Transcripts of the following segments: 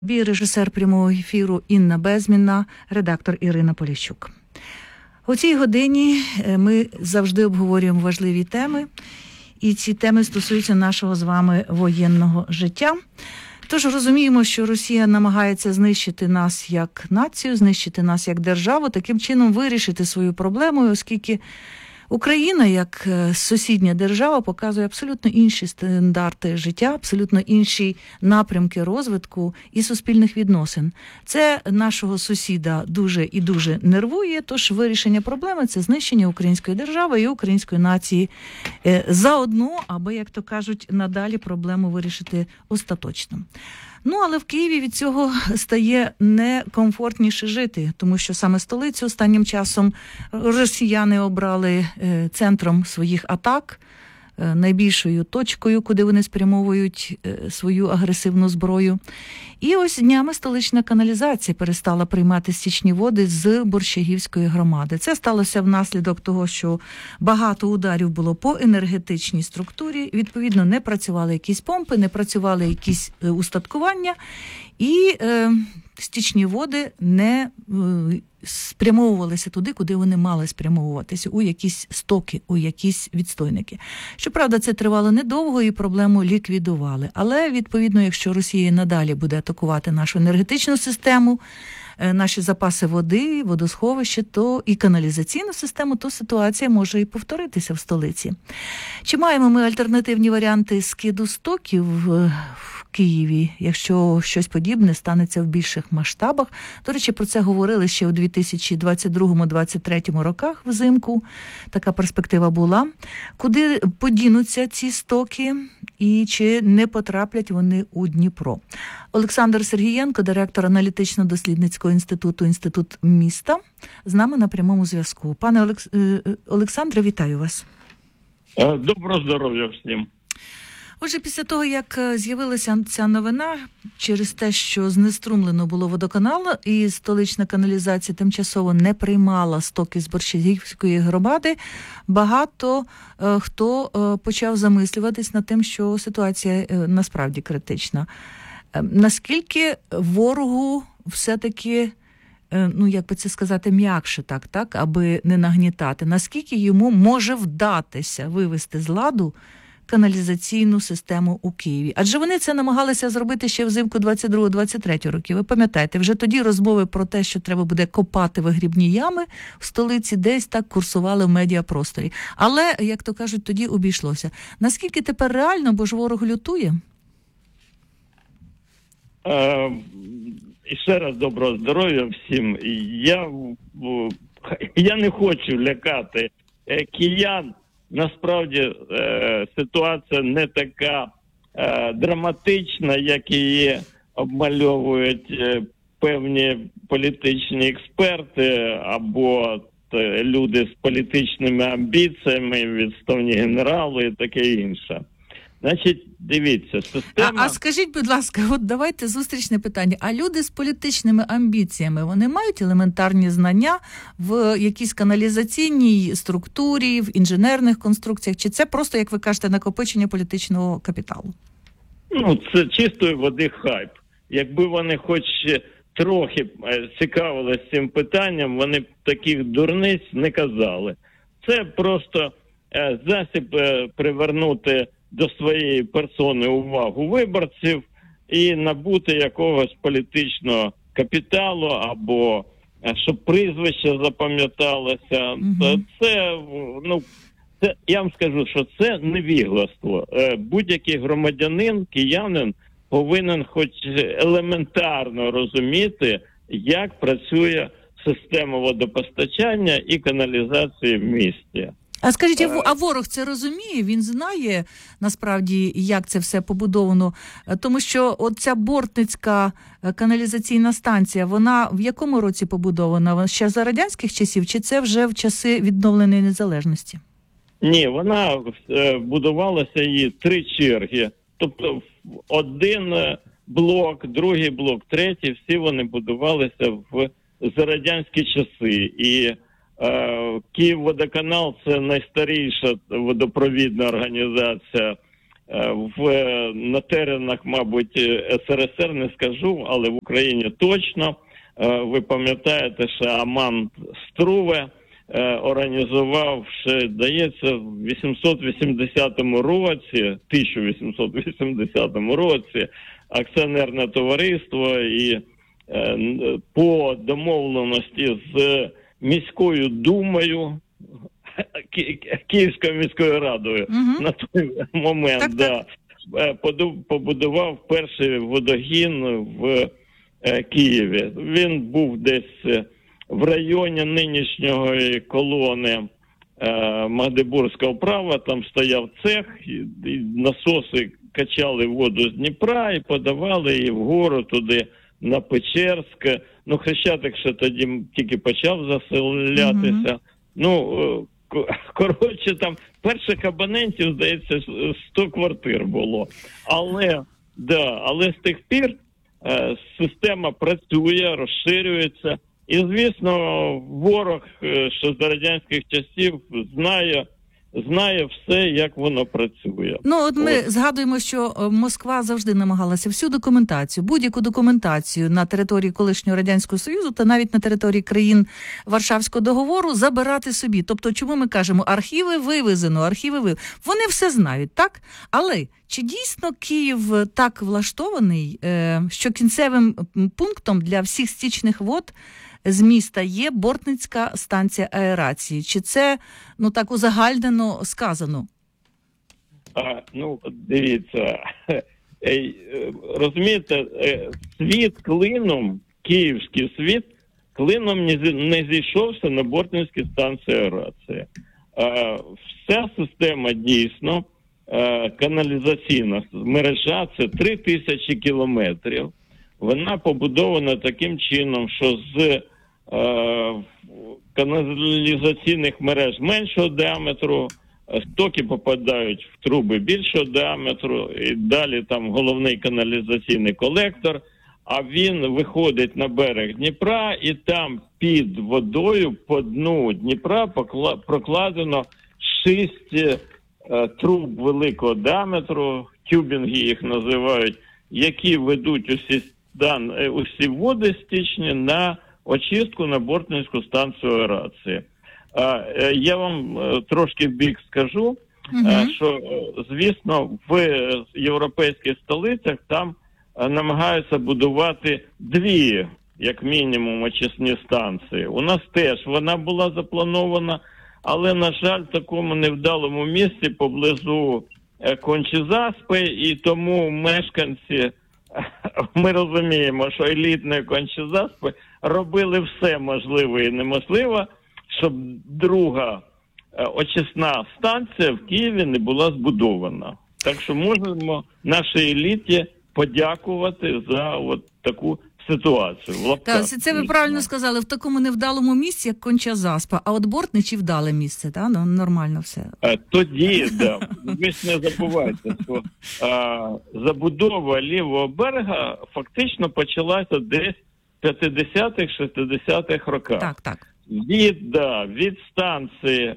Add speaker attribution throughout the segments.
Speaker 1: Режисер прямого ефіру Інна Безмінна, редактор Ірина Поліщук. У цій годині ми завжди обговорюємо важливі теми, і ці теми стосуються нашого з вами воєнного життя. Тож розуміємо, що Росія намагається знищити нас як націю, знищити нас як державу, таким чином вирішити свою проблему, оскільки Україна, як сусідня держава, показує абсолютно інші стандарти життя, абсолютно інші напрямки розвитку і суспільних відносин. Це нашого сусіда дуже і дуже нервує, тож вирішення проблеми – це знищення української держави і української нації заодно, аби, як то кажуть, надалі проблему вирішити остаточно. Але в Києві від цього стає некомфортніше жити, тому що саме столицю останнім часом росіяни обрали центром своїх атак, найбільшою точкою, куди вони спрямовують свою агресивну зброю. І ось днями столична каналізація перестала приймати стічні води з Борщагівської громади. Це сталося внаслідок того, що багато ударів було по енергетичній структурі, відповідно, не працювали якісь помпи, не працювали якісь устаткування, і стічні води не спрямовувалися туди, куди вони мали спрямовуватися, у якісь стоки, у якісь відстойники. Щоправда, це тривало недовго і проблему ліквідували. Але, відповідно, якщо Росія надалі буде атакувати нашу енергетичну систему, наші запаси води, водосховище, то і каналізаційну систему, то ситуація може і повторитися в столиці. Чи маємо ми альтернативні варіанти скиду стоків в Києві, якщо щось подібне станеться в більших масштабах? До речі, про це говорили ще у 2022-2023 роках взимку. Така перспектива була. Куди подінуться ці стоки і чи не потраплять вони у Дніпро? Олександр Сергієнко, директор аналітично-дослідницького інституту «Інститут міста», з нами на прямому зв'язку. Пане Олександре, вітаю вас.
Speaker 2: Доброго здоров'я всім.
Speaker 1: Отже, після того, як з'явилася ця новина через те, що знеструмлено було водоканал і столична каналізація тимчасово не приймала стоки з Борщагівської громади, багато хто почав замислюватись над тим, що ситуація насправді критична. Наскільки ворогу все-таки, як би це сказати, м'якше так, аби не нагнітати, наскільки йому може вдатися вивести з ладу каналізаційну систему у Києві? Адже вони це намагалися зробити ще взимку 22-23 років. Ви пам'ятаєте, вже тоді розмови про те, що треба буде копати вигрібні ями в столиці, десь так курсували в медіапросторі. Але, як то кажуть, тоді обійшлося. Наскільки тепер реально, бо ж ворог лютує?
Speaker 2: І ще раз доброго здоров'я всім. Я не хочу лякати киян. Насправді ситуація не така драматична, як її обмальовують певні політичні експерти або люди з політичними амбіціями, відставні генерали і таке інше. Значить, дивіться, система...
Speaker 1: А скажіть, будь ласка, от давайте зустрічне питання. А люди з політичними амбіціями, вони мають елементарні знання в якійсь каналізаційній структурі, в інженерних конструкціях? Чи це просто, як ви кажете, накопичення політичного капіталу?
Speaker 2: Це чистої води хайп. Якби вони хоч трохи цікавилися цим питанням, вони б таких дурниць не казали. Це просто засіб привернути до своєї персони увагу виборців і набути якогось політичного капіталу або щоб прізвище запам'яталося. Це, я вам скажу, що це невігластво. Будь-який громадянин, киянин повинен хоч елементарно розуміти, як працює система водопостачання і каналізації в місті.
Speaker 1: А скажіть, а ворог це розуміє? Він знає, насправді, як це все побудовано? Тому що оця Бортницька каналізаційна станція, вона в якому році побудована? Ще за радянських часів? Чи це вже в часи відновленої незалежності?
Speaker 2: Ні, вона будувалася її 3 черги. Тобто один блок, другий блок, третій, всі вони будувалися за радянські часи. І Київводоканал – це найстаріша водопровідна організація на теренах, мабуть, СРСР не скажу, але в Україні точно. Ви пам'ятаєте, що Аман Струве організував, ще, здається, в 1880 році акціонерне товариство і по домовленості з міською думою, Київською міською радою на той момент побудував перший водогін в Києві. Він був десь в районі нинішньої колони Магдебурзького права, там стояв цех, і насоси качали воду з Дніпра і подавали її вгору туди, на Печерськ. Ну, Хрещатик ще тоді тільки почав заселятися. Ну, коротше, там перших абонентів, здається, 100 квартир було. Але з тих пір система працює, розширюється. І, звісно, ворог, що з радянських часів, знає все, як воно працює.
Speaker 1: Ну, от ми згадуємо, що Москва завжди намагалася всю документацію, будь-яку документацію на території колишнього Радянського Союзу та навіть на території країн Варшавського договору забирати собі. Тобто, чому ми кажемо, архіви вивезено, Вони все знають, так? Але чи дійсно Київ так влаштований, що кінцевим пунктом для всіх стічних вод з міста є Бортницька станція аерації? Чи це, так узагальнено сказано?
Speaker 2: Дивіться, розумієте, світ клином, київський світ, клином не зійшовся на Бортницькій станції аерації. Вся система дійсно, каналізаційна мережа, це 3000 кілометрів. Вона побудована таким чином, що з каналізаційних мереж меншого діаметру стоки попадають в труби більшого діаметру, і далі там головний каналізаційний колектор, а він виходить на берег Дніпра, і там під водою по дну Дніпра прокладено 6 труб великого діаметру, тюбінги їх називають, які ведуть усі води стічні на очистку на Бортницьку станцію аерації. Я вам трошки вбік скажу, що, звісно, в європейських столицях там намагаються будувати 2, як мінімум, очисні станції. У нас теж вона була запланована, але, на жаль, в такому невдалому місці поблизу Кончі-Заспи, і тому мешканці, ми розуміємо, що елітні Кончі-Заспи робили все можливе і неможливе, щоб друга очисна станція в Києві не була збудована. Так що можемо нашій еліті подякувати за таку ситуацію.
Speaker 1: Так, це ви правильно сказали, в такому невдалому місці, як Конча-Заспа, а от Бортничі вдале місце, так? Ну, нормально все.
Speaker 2: Тоді, так. Ви ж не забувайте, що забудова лівого берега фактично почалася десь в 50-х, 60-х роках.
Speaker 1: Так.
Speaker 2: Від станції,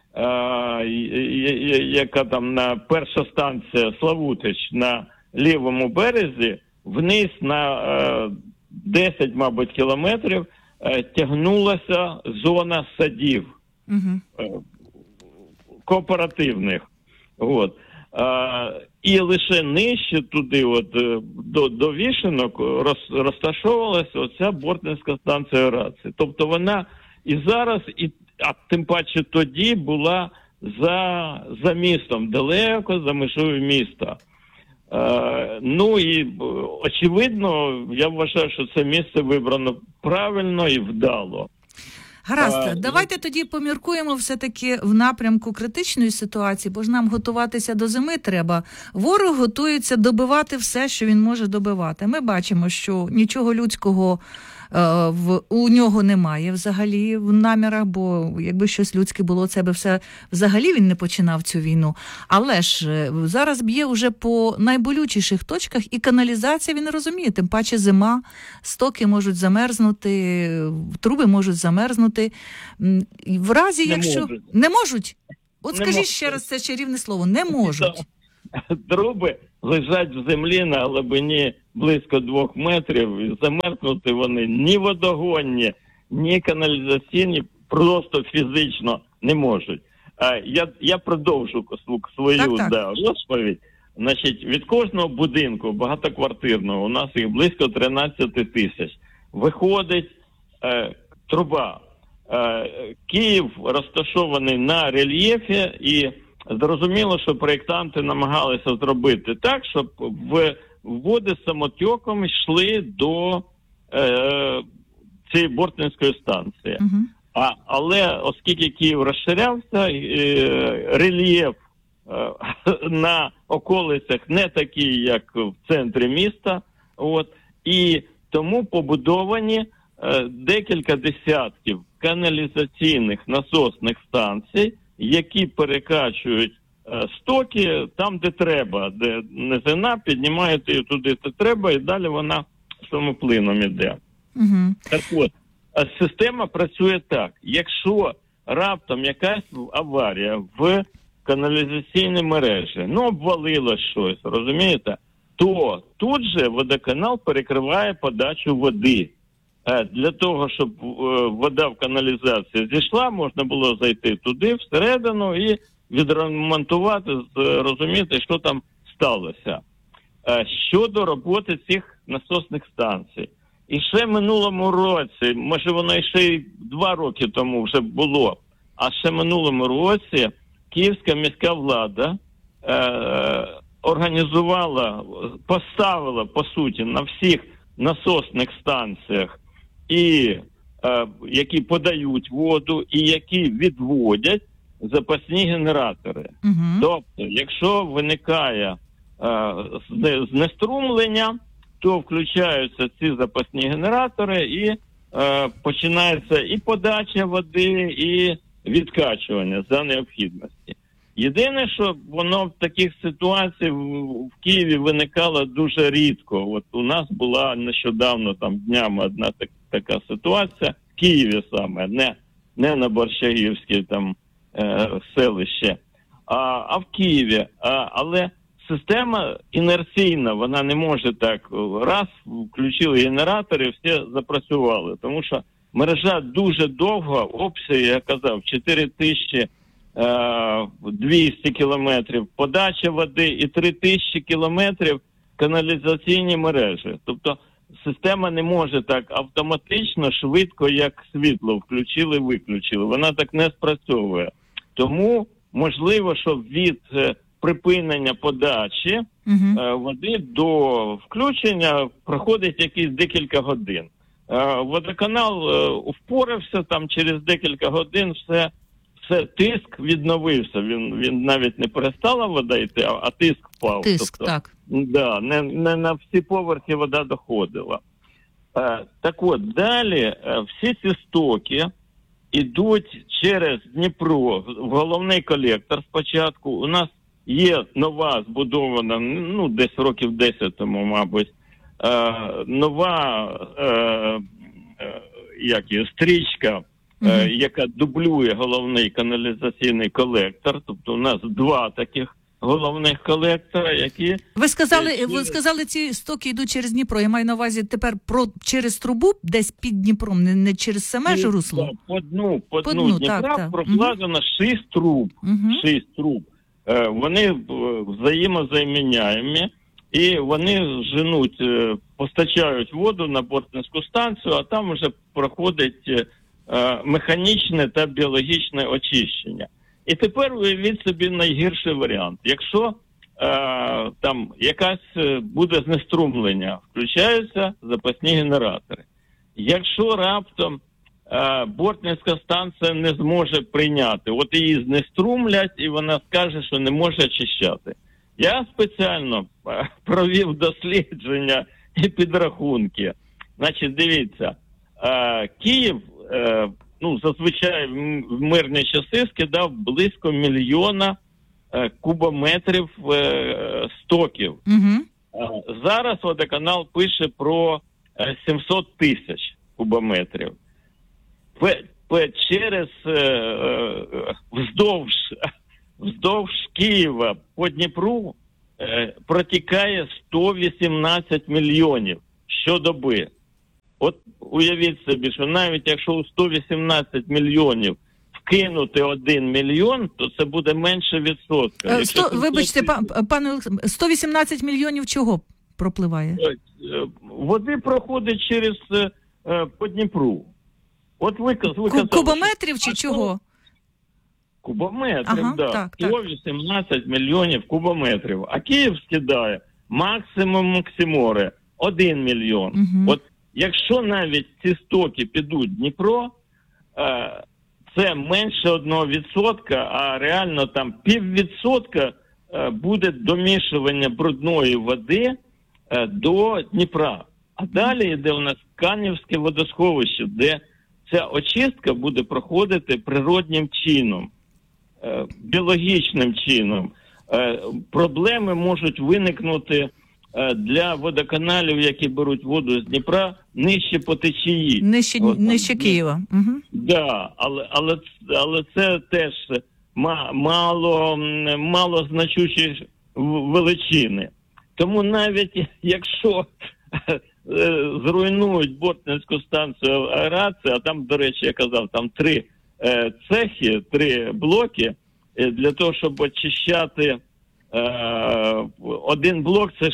Speaker 2: яка там перша станція Славутич на лівому березі, вниз на 10, мабуть, кілометрів тягнулася зона садів кооперативних. І лише нижче туди, до Вішенок, розташовувалася оця Бортницька станція аерації. Тобто вона і зараз, а тим паче тоді була за містом, далеко за межою міста. І очевидно, я вважаю, що це місце вибрано правильно і вдало.
Speaker 1: Гаразд, давайте тоді поміркуємо все-таки в напрямку критичної ситуації, бо ж нам готуватися до зими треба. Ворог готується добивати все, що він може добивати. Ми бачимо, що нічого людського у нього немає взагалі в намірах, бо якби щось людське було, це би все взагалі він не починав цю війну. Але ж зараз б'є вже по найболючіших точках, і каналізація, він розуміє, тим паче зима, стоки можуть замерзнути, труби можуть замерзнути. В разі, якщо... Не можуть? От скажіть ще раз це чарівне слово. Не можуть.
Speaker 2: труби лежать в землі на глибині близько 2 метрів, і замерзнути вони ні водогонні, ні каналізаційні просто фізично не можуть. Я продовжу свою
Speaker 1: Так.
Speaker 2: Да, розповідь. Значить, від кожного будинку багатоквартирного, у нас їх близько 13 тисяч, виходить труба. Київ розташований на рельєфі, і зрозуміло, що проєктанти намагалися зробити так, щоб води самотеком йшли до цієї Бортницької станції. Але оскільки Київ розширявся, рельєф на околицях не такий, як в центрі міста, і тому побудовані декілька десятків каналізаційних насосних станцій, які перекачують стоки там, де треба, де низина, піднімають її туди, де треба, і далі вона самоплином іде. Так от, система працює так. Якщо раптом якась аварія в каналізаційній мережі, обвалилось щось, розумієте, то тут же водоканал перекриває подачу води. Для того, щоб вода в каналізації зійшла, можна було зайти туди, всередину, і відремонтувати, розуміти, що там сталося. Щодо роботи цих насосних станцій. І ще минулому році, може воно ще й 2 роки тому вже було, а ще минулому році Київська міська влада поставила, по суті, на всіх насосних станціях, які подають воду, і які відводять запасні генератори. Тобто, якщо виникає знеструмлення, то включаються ці запасні генератори і починається і подача води, і відкачування за необхідності. Єдине, що воно в таких ситуаціях в Києві виникало дуже рідко. От у нас була нещодавно, днями одна така ситуація, в Києві саме, не на Борщагівській селище, а в Києві. Але система інерційна, вона не може так, раз включили генератори, всі запрацювали. Тому що мережа дуже довга, обсяг, я казав, 4200 кілометрів подача води і 3000 кілометрів каналізаційні мережі. Тобто система не може так автоматично, швидко, як світло включили-виключили. Вона так не спрацьовує. Тому можливо, що від припинення подачі води до включення проходить якісь декілька годин. Водоканал впорався, через декілька годин все тиск відновився. Він навіть не перестала вода йти, а тиск впав.
Speaker 1: Так.
Speaker 2: Да, не на всі поверхи вода доходила. Так от, далі всі ці стоки ідуть через Дніпро в головний колектор спочатку. У нас є нова збудована, десь років 10 тому, мабуть, нова стрічка, яка дублює головний каналізаційний колектор. Тобто у нас 2 таких головних колектора, які... Ви сказали, ці стоки йдуть через Дніпро. Я маю на увазі тепер через трубу, десь під Дніпром, не через саме ж русло? По дну Дніпра прокладено 6 труб. 6 труб. Вони взаємозаміняємі, і вони постачають воду на Бортницьку станцію, а там вже проходить механічне та біологічне очищення. І тепер уявіть собі найгірший варіант. Якщо якась буде знеструмлення, включаються запасні генератори. Якщо раптом Бортницька станція не зможе прийняти, от її знеструмлять, і вона скаже, що не може очищати. Я спеціально провів дослідження і підрахунки. Значить, дивіться, Київ, зазвичай в мирні часи скидав близько 1 мільйона кубометрів стоків. Зараз водоканал пише про 700 тисяч кубометрів. Через вздовж Києва по Дніпру протікає 118 мільйонів щодоби. От уявіть собі, що навіть якщо у 118 мільйонів вкинути 1 мільйон, то це буде менше відсотка.
Speaker 1: Вибачте, пане Олександре, 118 мільйонів чого пропливає?
Speaker 2: Води проходить через по Дніпру. От ви казали,
Speaker 1: кубометрів чи чого?
Speaker 2: Кубометрів,
Speaker 1: так.
Speaker 2: 118 мільйонів кубометрів. А Київ скидає максимум 1 мільйон.
Speaker 1: Угу.
Speaker 2: От якщо навіть ці стоки підуть в Дніпро, це менше 1%, а реально там 0,5% буде домішування брудної води до Дніпра. А далі йде у нас Канівське водосховище, де ця очистка буде проходити природнім чином, біологічним чином. Проблеми можуть виникнути для водоканалів, які беруть воду з Дніпра, нижче по течії.
Speaker 1: Нижче Києва. Угу.
Speaker 2: Да, але це теж мало значущі величини. Тому навіть якщо зруйнують Бортницьку станцію аерації, а там, до речі, я казав, там 3 цехи, 3 блоки, для того, щоб очищати один блок, це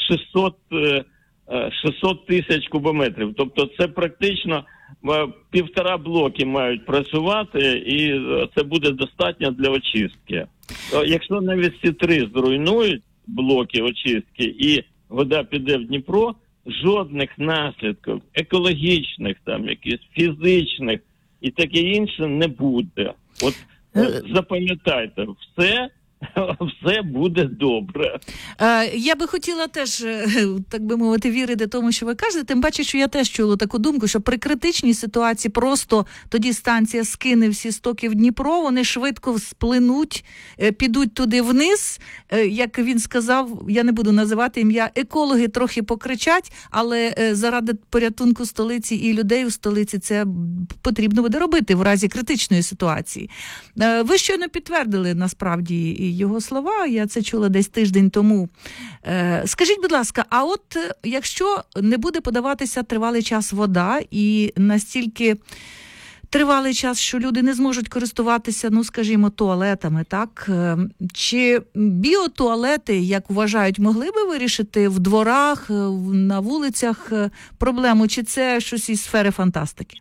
Speaker 2: 600 тисяч кубометрів. Тобто це практично 1,5 блоки мають працювати, і це буде достатньо для очистки. Якщо навіть ці 3 зруйнують блоки очистки і вода піде в Дніпро, жодних наслідків екологічних, там якихось фізичних і таке інше не буде. От запам'ятайте, все буде добре.
Speaker 1: Я би хотіла теж, так би мовити, вірити тому, що ви кажете. Тим паче, що я теж чула таку думку, що при критичній ситуації просто тоді станція скине всі стоки в Дніпро, вони швидко сплинуть, підуть туди вниз. Як він сказав, я не буду називати ім'я, екологи трохи покричать, але заради порятунку столиці і людей у столиці це потрібно буде робити в разі критичної ситуації. Ви щойно підтвердили, насправді, його слова, я це чула десь тиждень тому. Скажіть, будь ласка, а от якщо не буде подаватися тривалий час вода і настільки тривалий час, що люди не зможуть користуватися, ну, скажімо, туалетами, так? Чи біотуалети, як вважають, могли би вирішити в дворах, на вулицях проблему, чи це щось із сфери фантастики?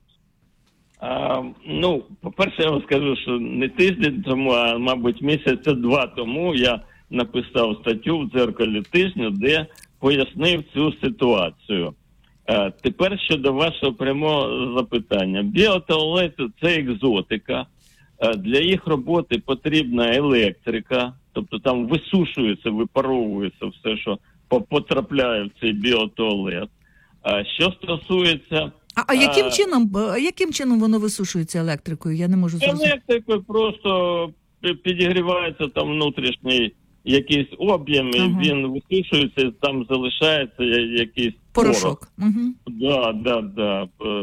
Speaker 2: По-перше, я вам скажу, що не тиждень тому, а, мабуть, місяця 2 тому я написав статтю в «Дзеркалі тижня», де пояснив цю ситуацію. Тепер щодо вашого прямого запитання. Біотуалети – це екзотика. Для їх роботи потрібна електрика, тобто там висушується, випаровується все, що потрапляє в цей біотуалет. Що стосується...
Speaker 1: А яким чином воно висушується електрикою? Я не можу зрозуміти.
Speaker 2: Електрикою просто підігрівається там внутрішній якийсь об'єм, і він висушується, і там залишається якийсь
Speaker 1: порошок.
Speaker 2: Да.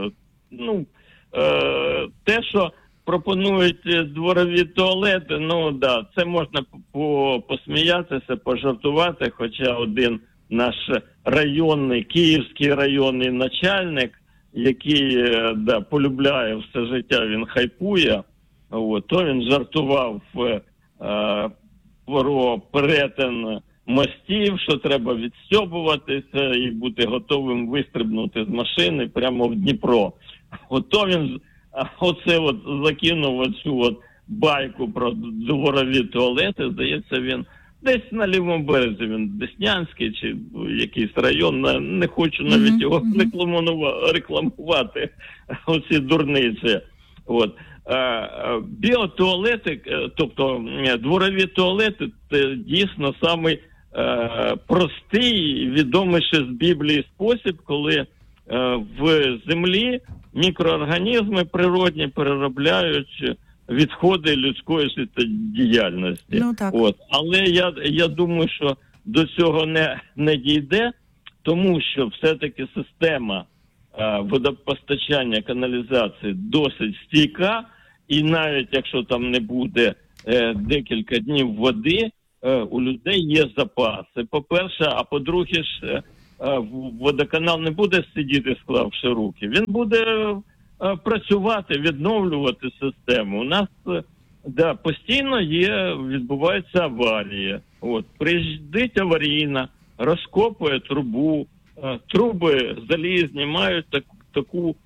Speaker 2: Те, що пропонують дворові туалети, це можна посміятися, пожартувати, хоча один наш київський районний начальник, який полюбляє все життя, він хайпує, то він жартував про перетин мостів, що треба відстьобуватися і бути готовим вистрибнути з машини прямо в Дніпро. То він закинув оцю байку про дворові туалети, здається, він десь на лівому березі, він Деснянський чи якийсь район, не хочу навіть його рекламувати, оці дурниці. Біотуалети, тобто дворові туалети, це дійсно самий простий, відомий ще з Біблії спосіб, коли в землі мікроорганізми природні переробляють відходи людської життєдіяльності. Але я думаю, що до цього не дійде, тому що все-таки система водопостачання, каналізації досить стійка, і навіть якщо там не буде декілька днів води, у людей є запаси. По-перше, а по-друге ж, водоканал не буде сидіти, склавши руки. Він буде працювати, відновлювати систему. У нас постійно відбувається аварія. Приїздить аварійна, розкопує трубу, труби залізні мають таку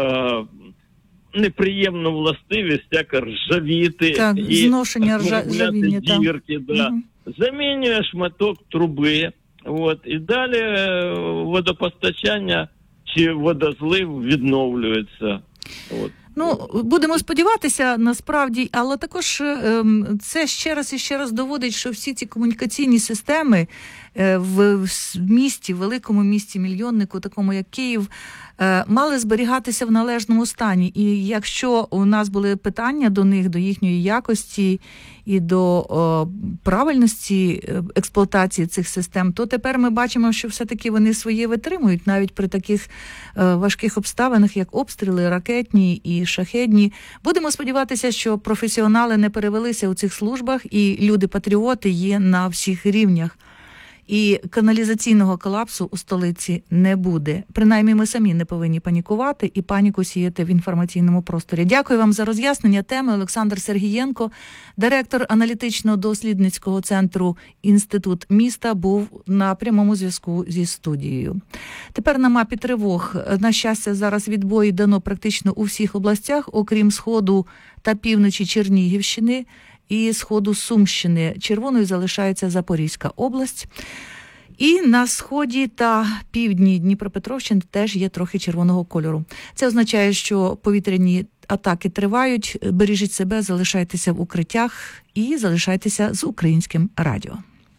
Speaker 2: неприємну властивість, як ржавіти.
Speaker 1: Так, зношення ржавіння.
Speaker 2: Дірки, да. Замінює шматок труби, і далі водопостачання чи водозлив відновлюється.
Speaker 1: Будемо сподіватися, насправді, але також це ще раз і ще раз доводить, що всі ці комунікаційні системи в місті, великому місті, мільйоннику, такому як Київ, мали зберігатися в належному стані. І якщо у нас були питання до них, до їхньої якості і до правильності експлуатації цих систем, то тепер ми бачимо, що все-таки вони своє витримують, навіть при таких важких обставинах, як обстріли, ракетні і шахедні. Будемо сподіватися, що професіонали не перевелися у цих службах, і люди-патріоти є на всіх рівнях. І каналізаційного колапсу у столиці не буде. Принаймні, ми самі не повинні панікувати і паніку сіяти в інформаційному просторі. Дякую вам за роз'яснення теми. Олександр Сергієнко, директор аналітично-дослідницького центру «Інститут міста», був на прямому зв'язку зі студією. Тепер на мапі тривог. На щастя, зараз відбої дано практично у всіх областях, окрім Сходу та півночі Чернігівщини і Сходу Сумщини. Червоною залишається Запорізька область. І на Сході та півдні Дніпропетровщини теж є трохи червоного кольору. Це означає, що повітряні атаки тривають. Бережіть себе, залишайтеся в укриттях і залишайтеся з Українським радіо.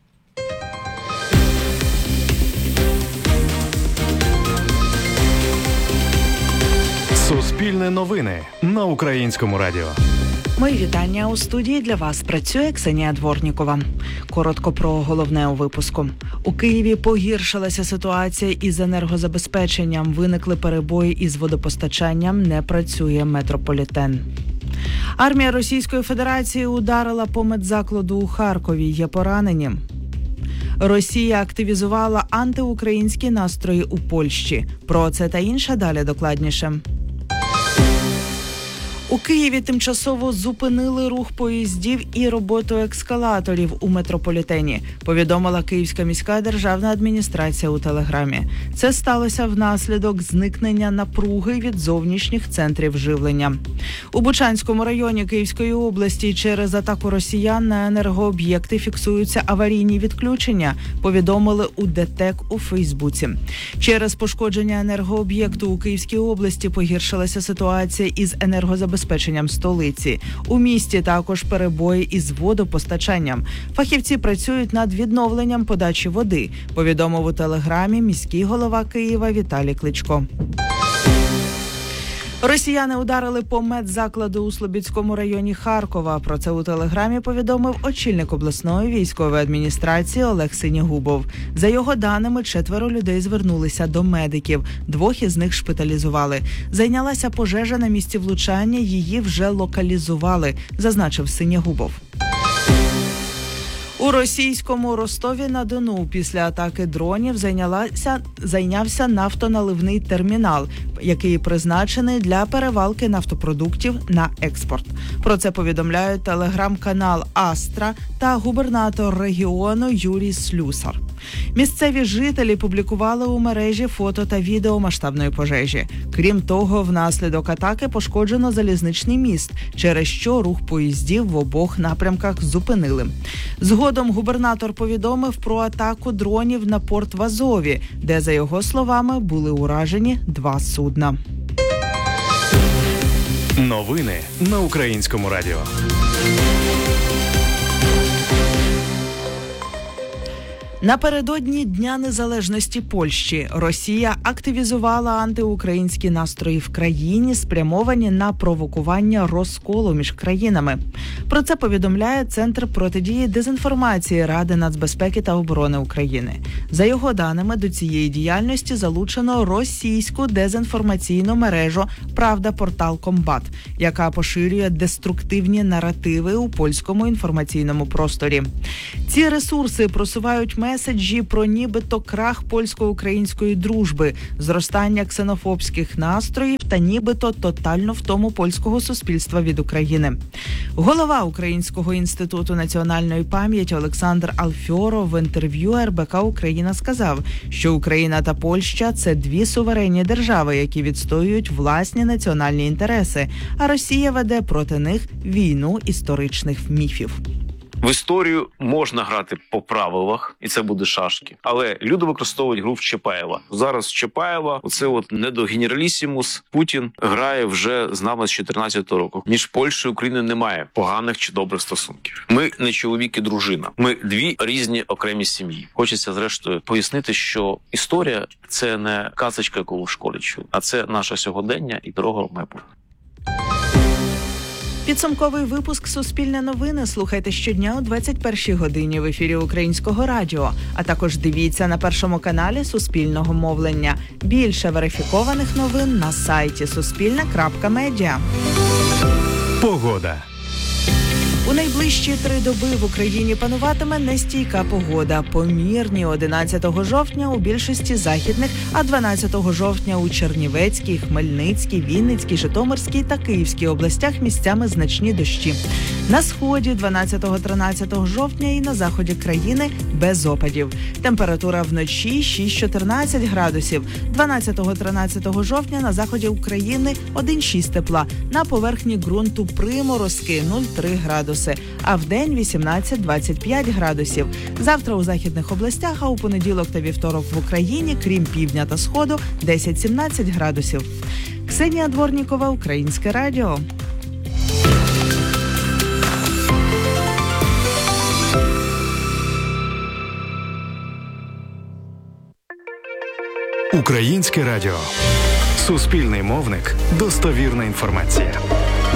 Speaker 3: Суспільне новини на Українському радіо.
Speaker 4: Мої вітання. У студії для вас працює Ксенія Дворнікова. Коротко про головне у випуску. У Києві погіршилася ситуація із енергозабезпеченням. Виникли перебої із водопостачанням, не працює метрополітен. Армія Російської Федерації ударила по медзакладу у Харкові. Є поранені. Росія активізувала антиукраїнські настрої у Польщі. Про це та інше далі докладніше. У Києві тимчасово зупинили рух поїздів і роботу ескалаторів у метрополітені, повідомила Київська міська державна адміністрація у Телеграмі. Це сталося внаслідок зникнення напруги від зовнішніх центрів живлення. У Бучанському районі Київської області через атаку росіян на енергооб'єкти фіксуються аварійні відключення, повідомили у ДТЕК у Фейсбуці. Через пошкодження енергооб'єкту у Київській області погіршилася ситуація із енергозабезпеченням столиці. У місті також перебої із водопостачанням. Фахівці працюють над відновленням подачі води, повідомив у Телеграмі міський голова Києва Віталій Кличко. Росіяни ударили по медзакладу у Слобідському районі Харкова. Про це у Телеграмі повідомив очільник обласної військової адміністрації Олег Синігубов. За його даними, 4 людей звернулися до медиків. 2 із них шпиталізували. Зайнялася пожежа на місці влучання, її вже локалізували, зазначив Синігубов. У російському Ростові-на-Дону після атаки дронів зайнявся нафтоналивний термінал, який призначений для перевалки нафтопродуктів на експорт. Про це повідомляють телеграм-канал «Астра» та губернатор регіону Юрій Слюсар. Місцеві жителі публікували у мережі фото та відео масштабної пожежі. Крім того, внаслідок атаки пошкоджено залізничний міст, через що рух поїздів в обох напрямках зупинили. Згодом губернатор повідомив про атаку дронів на порт в Азові, де, за його словами, були уражені 2 судна.
Speaker 3: Новини на Українському радіо.
Speaker 4: Напередодні Дня Незалежності Польщі Росія активізувала антиукраїнські настрої в країні, спрямовані на провокування розколу між країнами. Про це повідомляє Центр протидії дезінформації Ради нацбезпеки та оборони України. За його даними, до цієї діяльності залучено російську дезінформаційну мережу «Правда-портал Комбат», яка поширює деструктивні наративи у польському інформаційному просторі. Ці ресурси просувають меседжі про нібито крах польсько-української дружби, зростання ксенофобських настроїв та нібито тотальну втому польського суспільства від України. Голова Українського інституту національної пам'яті Олександр Алфьоров в інтерв'ю РБК Україна сказав, що Україна та Польща – це дві суверенні держави, які відстоюють власні національні інтереси, а Росія веде проти них війну історичних міфів.
Speaker 5: В історію можна грати по правилах, і це буде шашки. Але люди використовують гру в Чапаєва. Зараз в Чапаєва оце недогенералісімус Путін грає вже з нами з 14-го року. Між Польщею і Україною немає поганих чи добрих стосунків. Ми не чоловік і дружина. Ми дві різні окремі сім'ї. Хочеться, зрештою, пояснити, що історія – це не казочка, яку в школі чули, а це наше сьогодення і дорога в майбутнє.
Speaker 4: Підсумковий випуск «Суспільне новини» слухайте щодня о 21-й годині в ефірі Українського радіо, а також дивіться на Першому каналі Суспільного мовлення. Більше верифікованих новин на сайті suspilne.media.
Speaker 3: Погода.
Speaker 4: У найближчі 3 доби в Україні пануватиме нестійка погода. Помірні 11 жовтня у більшості західних, а 12 жовтня у Чернівецькій, Хмельницькій, Вінницькій, Житомирській та Київській областях місцями значні дощі. На сході 12-13 жовтня і на заході країни без опадів. Температура вночі 6-14 градусів. 12-13 жовтня на заході України 1-6 тепла. На поверхні ґрунту приморозки 0,3 градуси. А в день 18-25 градусів. Завтра у західних областях, а у понеділок та вівторок в Україні, крім півдня та сходу, 10-17 градусів. Ксенія Дворнікова, Українське радіо.
Speaker 3: Українське радіо. Суспільний мовник. Достовірна інформація.